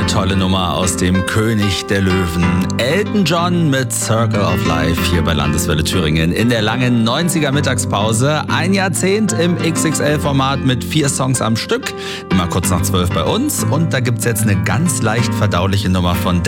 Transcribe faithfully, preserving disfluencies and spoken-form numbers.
eine tolle Nummer aus dem König der Löwen. Elton John mit Circle of Life hier bei Landeswelle Thüringen in der langen neunziger Mittagspause. Ein Jahrzehnt im X X L-Format mit vier Songs am Stück. Immer kurz nach zwölf bei uns. Und da gibt's jetzt eine ganz leicht verdauliche Nummer von